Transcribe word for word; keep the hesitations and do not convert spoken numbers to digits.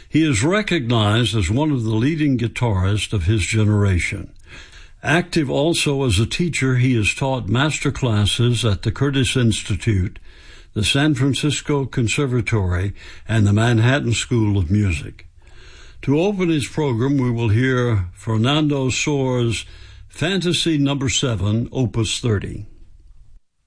He is recognized as one of the leading guitarists of his generation. Active also as a teacher, he has taught master classes at the Curtis Institute, the San Francisco Conservatory, and the Manhattan School of Music. To open his program, we will hear Fernando Soares' Fantasy Number seven, Opus thirty.